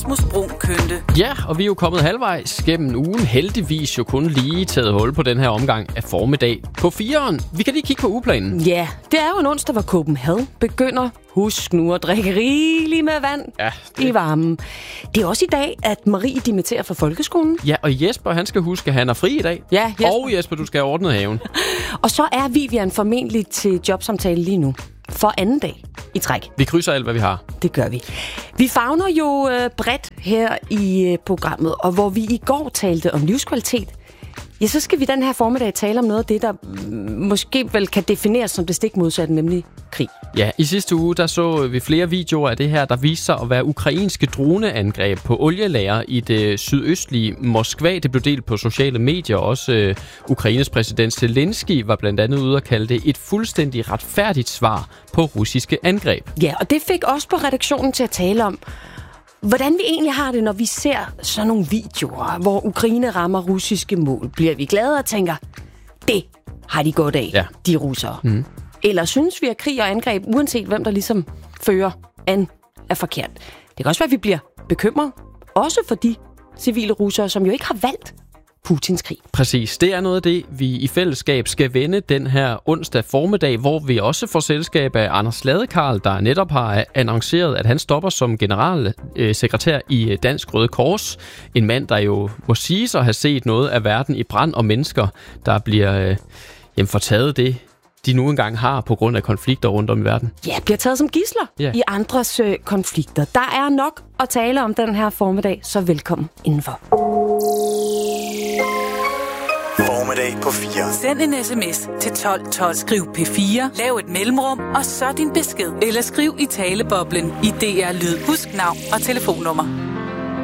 Rasmus Bruun Kønte. Ja, og vi er jo kommet halvvejs gennem ugen. Heldigvis jo kun lige taget hul på den her omgang af formiddag på 4'eren. Vi kan lige kigge på ugeplanen. Ja, det er jo en onsdag, hvor Copenhagen begynder. Husk nu at drikke rigeligt med vand i varmen. Det er også i dag, at Marie dimitterer fra folkeskolen. Ja, og Jesper, han skal huske, at han er fri i dag. Ja, Jesper. Og Jesper, du skal have ordnet haven. Og så er Vivian formentlig til jobsamtale lige nu. For anden dag i træk. Vi krydser alt, hvad vi har. Det gør vi. Vi favner jo bredt her i programmet, og hvor vi i går talte om livskvalitet, ja, så skal vi den her formiddag tale om noget af det, der måske vel kan defineres som det stik modsatte, nemlig krig. Ja, i sidste uge, der så vi flere videoer af det her, der viste sig at være ukrainske droneangreb på olielager i det sydøstlige Moskva. Det blev delt på sociale medier. Også Ukraines præsident Zelensky var blandt andet ude og kalde det et fuldstændig retfærdigt svar på russiske angreb. Ja, og det fik os på redaktionen til at tale om, hvordan vi egentlig har det, når vi ser sådan nogle videoer, hvor Ukraine rammer russiske mål. Bliver vi glade og tænker, det har de godt af, de russere. Mm. Eller synes vi, at krig og angreb, uanset hvem der ligesom fører an, er forkert. Det kan også være, at vi bliver bekymret, også for de civile russere, som jo ikke har valgt Putins krig. Præcis. Det er noget af det, vi i fællesskab skal vende den her onsdag formiddag, hvor vi også får selskab af Anders Ladekarl, der netop har annonceret, at han stopper som generalsekretær i Dansk Røde Kors. En mand, der jo må siges at have set noget af verden i brand, og mennesker, der bliver fortaget det, de nu engang har på grund af konflikter rundt om i verden. Ja, bliver taget som gidsler i andres konflikter. Der er nok at tale om den her formiddag, så velkommen indenfor. Formiddag på 4. Send en sms til 1212. Skriv P4, lav et mellemrum, og så din besked. Eller skriv i taleboblen i DR Lyd. Husk navn og telefonnummer.